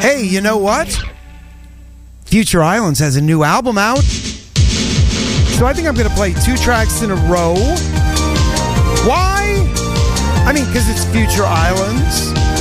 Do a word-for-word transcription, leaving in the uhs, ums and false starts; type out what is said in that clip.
Hey, you know what? Future Islands has a new album out. So I think I'm going to play two tracks in a row. Why? I mean, because it's Future Islands.